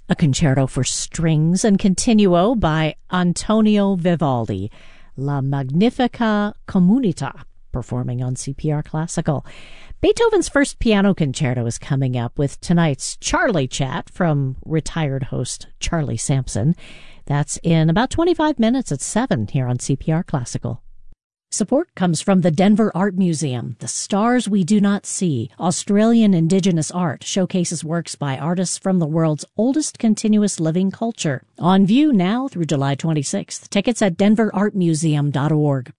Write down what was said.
a concerto for strings and continuo by Antonio Vivaldi, La Magnifica Comunità, performing on CPR Classical. Beethoven's first piano concerto is coming up with tonight's Charlie Chat from retired host Charlie Sampson. That's in about 25 minutes at 7 here on CPR Classical. Support comes from the Denver Art Museum. The Stars We Do Not See, Australian Indigenous art, showcases works by artists from the world's oldest continuous living culture. On view now through July 26th. Tickets at denverartmuseum.org.